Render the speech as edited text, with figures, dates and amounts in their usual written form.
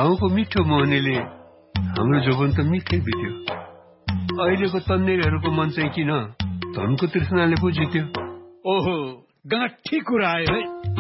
गाउँको मिठो मोहनीले हाम्रो जोबन त मिठै बित्यो। अहिलेको तन्नेरीहरूको मन चाहिँ किन धनको तृष्णाले पो जित्यो। ओहो, गाँठी कुरा आयो है।